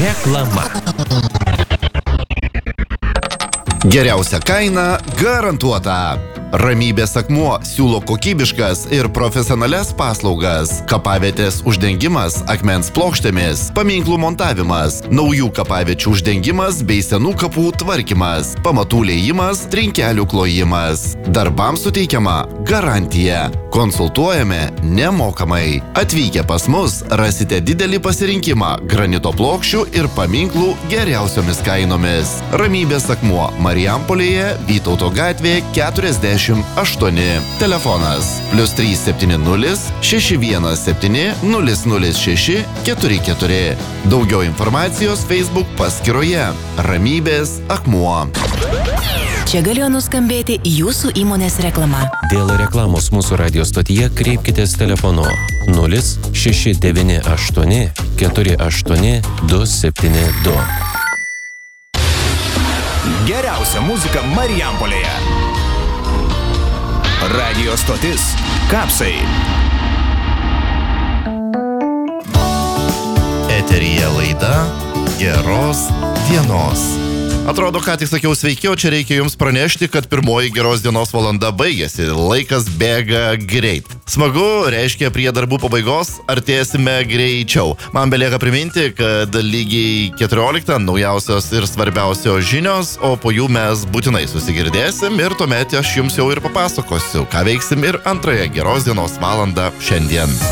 Reklama. Geriausia kaina garantuota. Ramybės akmuo siūlo kokybiškas ir profesionalias paslaugas. Kapavietės uždengimas akmens plokštėmis, paminklų montavimas, naujų kapaviečių uždengimas bei senų kapų tvarkymas, pamatų liejimas, trinkelių klojimas. Darbams suteikiama garantija. Konsultuojame nemokamai. Atvykę pas mus rasite didelį pasirinkimą granito plokščių ir paminklų geriausiomis kainomis. Ramybės akmuo Marijampolėje, Vytauto gatvėje 48. Telefonas +370 617 006 44. Daugiau informacijos Facebook paskyroje Ramybės akmuo. Čia galėjo nuskambėti jūsų įmonės reklama. Dėl reklamos mūsų radio stotyje kreipkitės telefonu 0698 48 272. Geriausia muzika Marijampolėje. Radio stotis Kapsai. Eteryje laida Geros dienos. Atrodo, ką tik sakiau sveiki, o čia reikia jums pranešti, kad pirmoji geros dienos valanda baigėsi. Laikas bėga greit. Smagu, reiškia, prie darbų pabaigos artėsime greičiau. Man belieka priminti, kad lygiai 14 naujausios ir svarbiausios žinios, o po jų mes būtinai susigirdėsim ir tuomet aš jums jau ir papasakosiu, ką veiksim ir antrąją geros dienos valandą šiandien.